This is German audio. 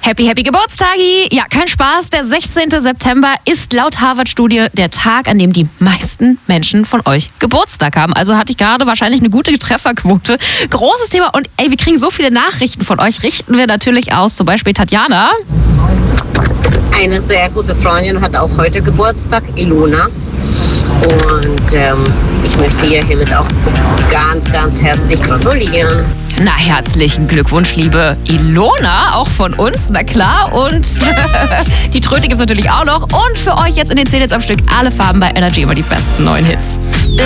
Happy, happy Geburtstagi! Ja, kein Spaß. Der 16. September ist laut Harvard-Studie der Tag, an dem die meisten Menschen von euch Geburtstag haben. Also hatte ich gerade wahrscheinlich eine gute Trefferquote. Großes Thema und wir kriegen so viele Nachrichten von euch. Richten wir natürlich aus. Zum Beispiel Tatjana. Eine sehr gute Freundin hat auch heute Geburtstag, Ilona. Und ich möchte ihr hiermit auch ganz, ganz herzlich gratulieren. Na, herzlichen Glückwunsch, liebe Ilona, auch von uns, na klar. Und die Tröte gibt's natürlich auch noch. Und für euch jetzt in den 10 Hits am Stück alle Farben bei Energy, immer die besten neuen Hits.